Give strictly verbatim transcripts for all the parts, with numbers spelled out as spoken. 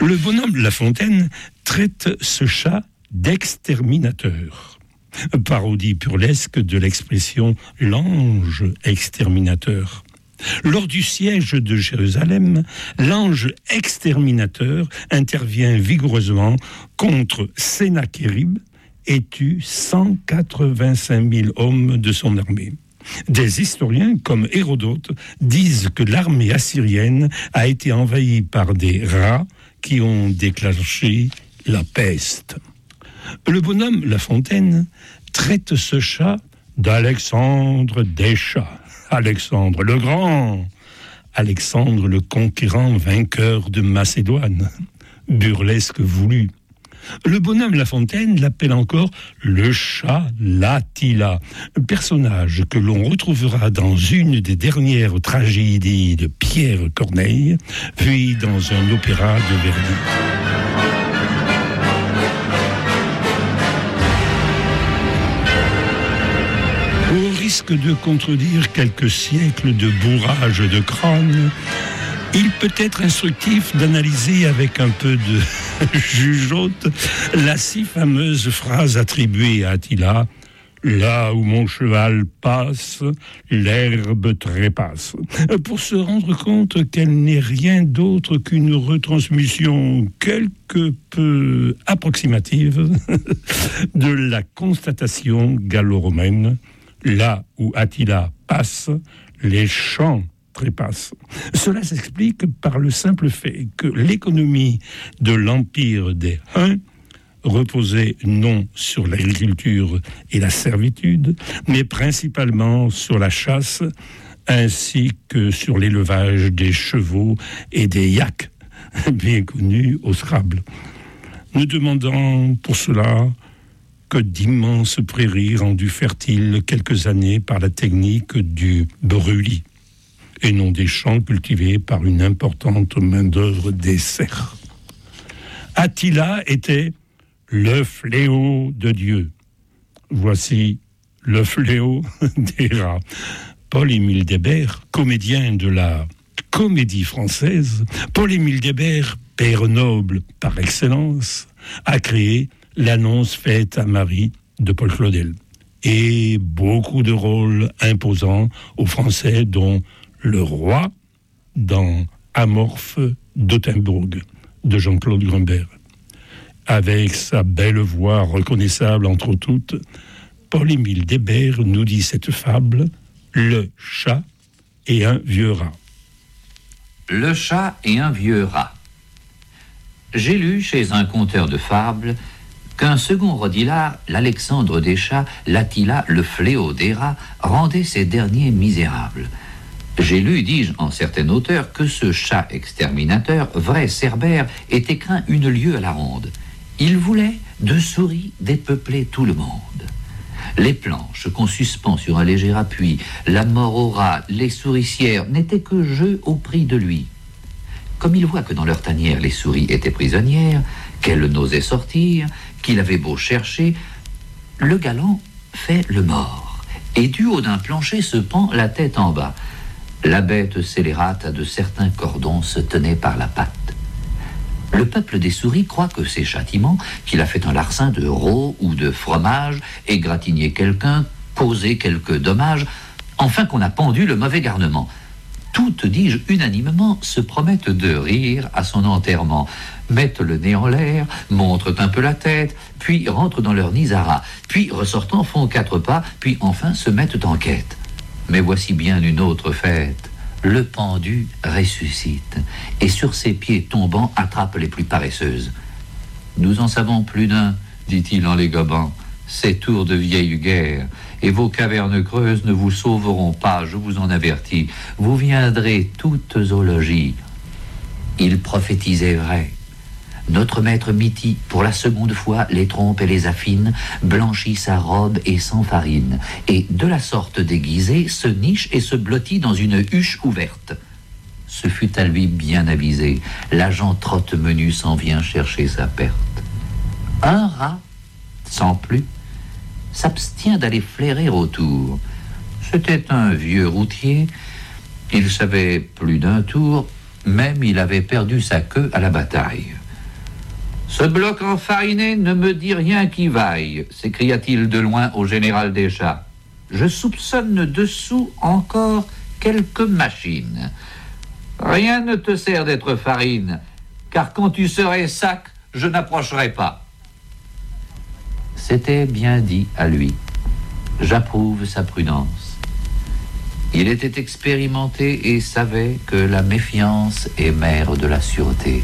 Le bonhomme La Fontaine traite ce chat d'exterminateur. Parodie burlesque de l'expression « l'ange exterminateur ». Lors du siège de Jérusalem, l'ange exterminateur intervient vigoureusement contre Sennachérib et tue cent quatre-vingt-cinq mille hommes de son armée. Des historiens comme Hérodote disent que l'armée assyrienne a été envahie par des rats qui ont déclenché la peste. Le bonhomme La Fontaine traite ce chat d'Alexandre des chats. Alexandre le Grand, Alexandre le conquérant vainqueur de Macédoine, burlesque voulu. Le bonhomme La Fontaine l'appelle encore le chat L'Attila, personnage que l'on retrouvera dans une des dernières tragédies de Pierre Corneille, puis dans un opéra de Verdi. Au risque de contredire quelques siècles de bourrage de crâne, il peut être instructif d'analyser avec un peu de jugeote la si fameuse phrase attribuée à Attila « Là où mon cheval passe, l'herbe trépasse », pour se rendre compte qu'elle n'est rien d'autre qu'une retransmission quelque peu approximative de la constatation gallo-romaine. Là où Attila passe, les champs trépassent. Cela s'explique par le simple fait que l'économie de l'empire des Huns reposait non sur l'agriculture et la servitude, mais principalement sur la chasse, ainsi que sur l'élevage des chevaux et des yaks, bien connus au Scrabble. Nous demandons pour cela que d'immenses prairies rendues fertiles quelques années par la technique du brûlis, et non des champs cultivés par une importante main-d'œuvre des serfs. Attila était le fléau de Dieu. Voici le fléau des rats. Paul-Émile Débert, comédien de la comédie française, Paul-Émile Débert, père noble par excellence, a créé l'annonce faite à Marie de Paul Claudel. Et beaucoup de rôles imposants aux Français, dont le roi dans Amorphe d'Ottenbourg de Jean-Claude Grumbert. Avec sa belle voix reconnaissable entre toutes, Paul-Émile Débert nous dit cette fable, le chat et un vieux rat. Le chat et un vieux rat. J'ai lu chez un conteur de fables qu'un second Rodilard, l'Alexandre des chats, l'Attila, le fléau des rats, rendait ces derniers misérables. J'ai lu, dis-je, en certains auteurs, que ce chat exterminateur, vrai Cerbère, était craint une lieue à la ronde. Il voulait de souris dépeupler tout le monde. Les planches qu'on suspend sur un léger appui, la mort aux rats, les souricières, n'étaient que jeux au prix de lui. Comme il voit que dans leur tanière les souris étaient prisonnières, qu'elles n'osaient sortir, qu'il avait beau chercher, le galant fait le mort, et du haut d'un plancher se pend la tête en bas. La bête scélérate à de certains cordons se tenait par la patte. Le peuple des souris croit que ces châtiments, qu'il a fait un larcin de rôt ou de fromage, égratigné quelqu'un, causé quelques dommages, enfin qu'on a pendu le mauvais garnement. Toutes, dis-je, unanimement, se promettent de rire à son enterrement, mettent le nez en l'air, montrent un peu la tête, puis rentrent dans leur nid à rats, puis, ressortant, font quatre pas, puis enfin se mettent en quête. Mais voici bien une autre fête. Le pendu ressuscite, et sur ses pieds tombants attrape les plus paresseuses. Nous en savons plus d'un, dit-il en les gobant, ces tours de vieille guerre, et vos cavernes creuses ne vous sauveront pas, je vous en avertis. Vous viendrez toutes au logis. Il prophétisait vrai. Notre maître Miti, pour la seconde fois, les trompe et les affine, blanchit sa robe et s'enfarine, et de la sorte déguisé, se niche et se blottit dans une huche ouverte. Ce fut à lui bien avisé, l'agent trotte-menu s'en vient chercher sa perte. Un rat, sans plus, s'abstient d'aller flairer autour. C'était un vieux routier, il savait plus d'un tour, même il avait perdu sa queue à la bataille. Ce bloc enfariné ne me dit rien qui vaille, s'écria-t-il de loin au général des chats. Je soupçonne dessous encore quelques machines. Rien ne te sert d'être farine, car quand tu serais sac, je n'approcherai pas. C'était bien dit à lui. J'approuve sa prudence. Il était expérimenté et savait que la méfiance est mère de la sûreté.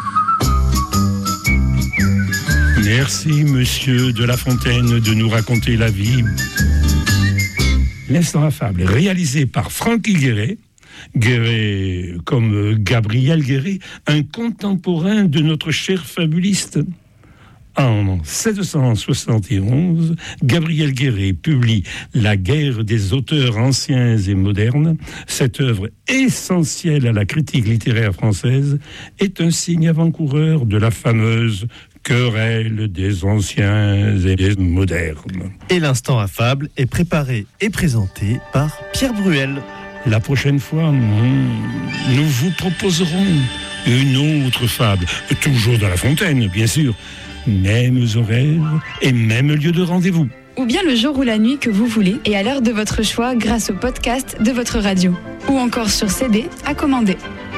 Merci, monsieur de La Fontaine, de nous raconter la vie. L'instant affable, réalisé par Francky Guéret. Guéret, comme Gabriel Guéret, un contemporain de notre cher fabuliste. En sept cent soixante et onze, Gabriel Guéret publie La guerre des auteurs anciens et modernes. Cette œuvre essentielle à la critique littéraire française est un signe avant-coureur de la fameuse querelle des anciens et des modernes. Et l'instant affable est préparé et présenté par Pierre Bruel. La prochaine fois, nous vous proposerons une autre fable, toujours dans La Fontaine, bien sûr. Mêmes horaires et même lieu de rendez-vous. Ou bien le jour ou la nuit que vous voulez et à l'heure de votre choix grâce au podcast de votre radio. Ou encore sur C D à commander.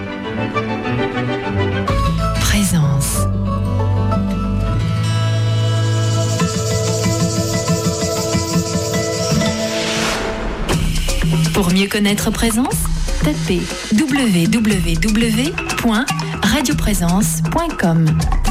Présence. Pour mieux connaître Présence, tapez w w w point radio présence point com.